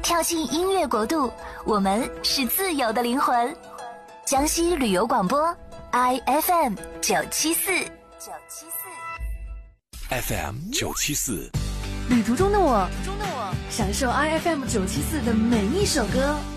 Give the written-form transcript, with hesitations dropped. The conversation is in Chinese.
跳进音乐国度，我们是自由的灵魂。江西旅游广播 ，IFM 974。 FM 974， 旅途中的我，享受 IFM 974的每一首歌。